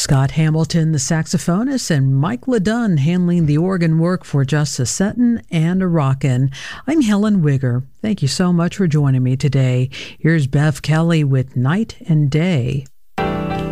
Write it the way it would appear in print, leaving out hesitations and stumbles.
Scott Hamilton, the saxophonist, and Mike LeDunn handling the organ work for Just a Settin' and a Rockin'. I'm Helen Wigger. Thank you so much for joining me today. Here's Bev Kelly with Night and Day.